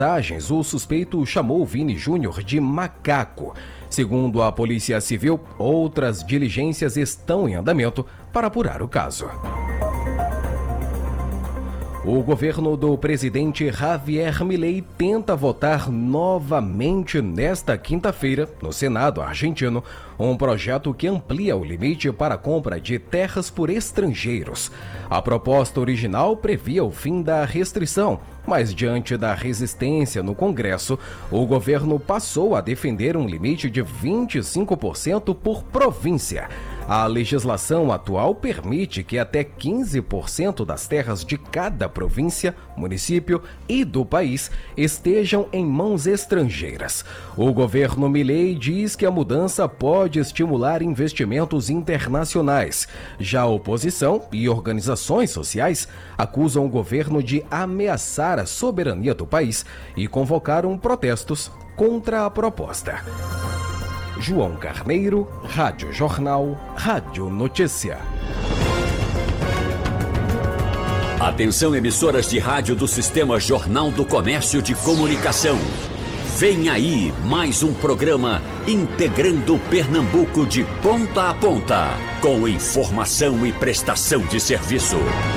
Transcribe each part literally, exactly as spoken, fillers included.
O suspeito chamou Vini Júnior de macaco. Segundo a Polícia Civil, outras diligências estão em andamento para apurar o caso. O governo do presidente Javier Milei tenta votar novamente nesta quinta-feira, no Senado argentino, um projeto que amplia o limite para a compra de terras por estrangeiros. A proposta original previa o fim da restrição, mas diante da resistência no Congresso, o governo passou a defender um limite de vinte e cinco por cento por província. A legislação atual permite que até quinze por cento das terras de cada província, município e do país estejam em mãos estrangeiras. O governo Milei diz que a mudança pode estimular investimentos internacionais. Já a oposição e organizações sociais acusam o governo de ameaçar a soberania do país e convocaram protestos contra a proposta. João Carneiro, Rádio Jornal, Rádio Notícia. Atenção, emissoras de rádio do Sistema Jornal do Comércio de Comunicação. Vem aí mais um programa integrando Pernambuco de ponta a ponta, com informação e prestação de serviço.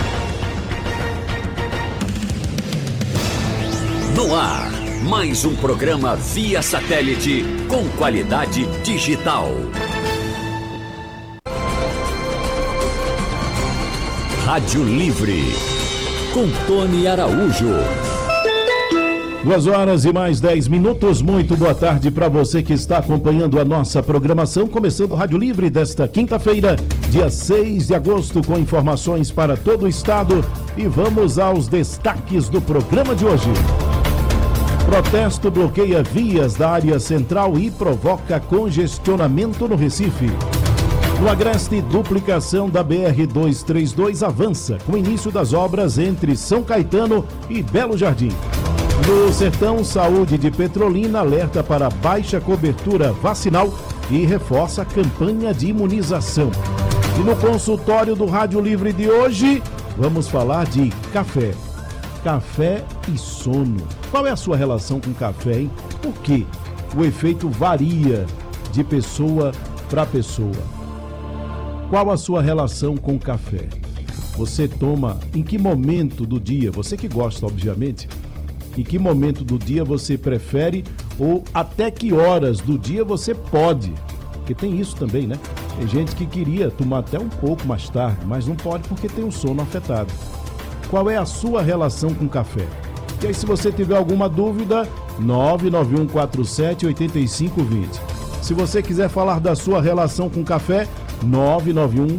No ar, mais um programa via satélite com qualidade digital. Rádio Livre, com Tony Araújo. Duas horas e mais dez minutos. Muito boa tarde para você que está acompanhando a nossa programação. Começando o Rádio Livre desta quinta-feira, dia seis de agosto, com informações para todo o estado. E vamos aos destaques do programa de hoje. Protesto bloqueia vias da área central e provoca congestionamento no Recife. No Agreste, duplicação da B R duzentos e trinta e dois avança com o início das obras entre São Caetano e Belo Jardim. No Sertão, Saúde de Petrolina alerta para baixa cobertura vacinal e reforça a campanha de imunização. E no consultório do Rádio Livre de hoje, vamos falar de café. Café e sono. Qual é a sua relação com café, hein? Por quê? O efeito varia de pessoa para pessoa. Qual a sua relação com café? Você toma em que momento do dia? Você que gosta, obviamente. Em que momento do dia você prefere ou até que horas do dia você pode? Porque tem isso também, né? Tem gente que queria tomar até um pouco mais tarde, mas não pode porque tem o sono afetado. Qual é a sua relação com café? E aí, se você tiver alguma dúvida, nove nove um quatro sete oito cinco dois zero. Se você quiser falar da sua relação com café, nove nove um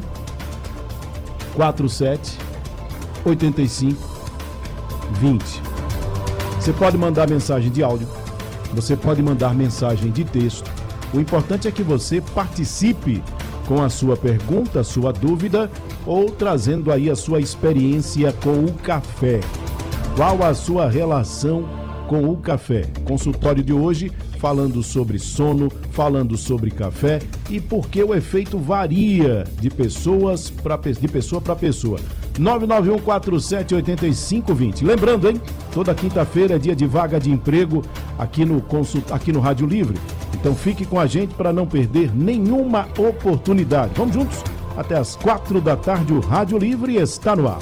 quatro sete oito cinco dois zero. Você pode mandar mensagem de áudio, você pode mandar mensagem de texto. O importante é que você participe com a sua pergunta, a sua dúvida, ou trazendo aí a sua experiência com o café. Qual a sua relação com o café? Consultório de hoje, falando sobre sono, falando sobre café e por que o efeito varia de pessoas pra, de pessoa para pessoa. nove nove um quatro sete oito cinco dois zero. Lembrando, hein? Toda quinta-feira é dia de vaga de emprego aqui no, consult... aqui no Rádio Livre. Então fique com a gente para não perder nenhuma oportunidade. Vamos juntos? Até às quatro da tarde o Rádio Livre está no ar.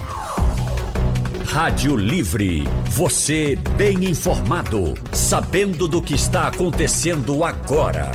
Rádio Livre, você bem informado, sabendo do que está acontecendo agora.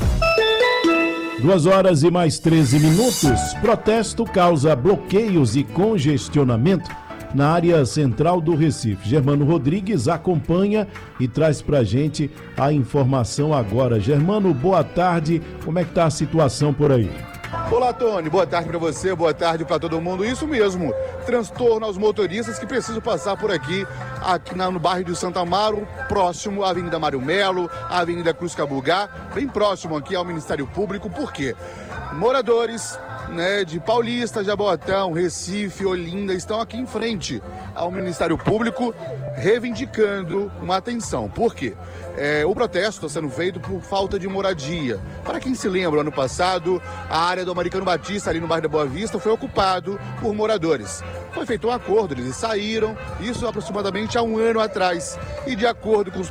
Duas horas e mais treze minutos. Protesto causa bloqueios e congestionamento na área central do Recife. Germano Rodrigues acompanha e traz pra gente a informação agora. Germano, boa tarde. Como é que tá a situação por aí? Olá, Tony. Boa tarde para você, boa tarde para todo mundo. Isso mesmo, transtorno aos motoristas que precisam passar por aqui, aqui no bairro de Santo Amaro, próximo à Avenida Mário Melo, à Avenida Cruz Cabugá, bem próximo aqui ao Ministério Público. Por quê? Moradores, né, de Paulista, Jaboatão, Recife, Olinda, estão aqui em frente ao Ministério Público reivindicando uma atenção. Por quê? É, o protesto está sendo feito por falta de moradia. Para quem se lembra, ano passado, a área do Americano Batista, ali no bairro da Boa Vista, foi ocupado por moradores. Foi feito um acordo, eles saíram, isso aproximadamente há um ano atrás. E de acordo com os